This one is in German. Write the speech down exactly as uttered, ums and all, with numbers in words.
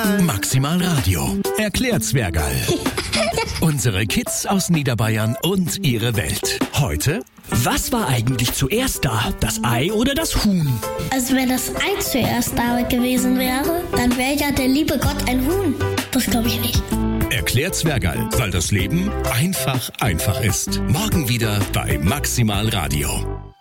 Zwergall. Maximal Radio. Erklärt Zwergall. Unsere Kids aus Niederbayern und ihre Welt. Heute: Was war eigentlich zuerst da? Das Ei oder das Huhn? Also wenn das Ei zuerst da gewesen wäre, dann wäre ja der liebe Gott ein Huhn. Das glaube ich nicht. Erklärt Zwergall, weil das Leben einfach einfach ist. Morgen wieder bei Maximal Radio.